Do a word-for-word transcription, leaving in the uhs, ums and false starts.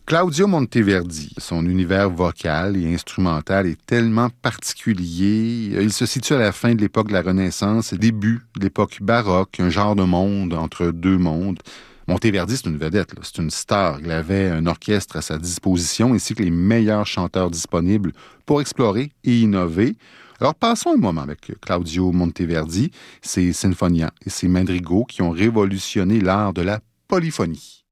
Claudio Monteverdi, son univers vocal et instrumental est tellement particulier. Il se situe à la fin de l'époque de la Renaissance et début de l'époque baroque, un genre de monde entre deux mondes. Monteverdi, c'est une vedette, là. C'est une star. Il avait un orchestre à sa disposition ainsi que les meilleurs chanteurs disponibles pour explorer et innover. Alors, passons un moment avec Claudio Monteverdi, ses sinfonias et ses madrigaux qui ont révolutionné l'art de la polyphonie.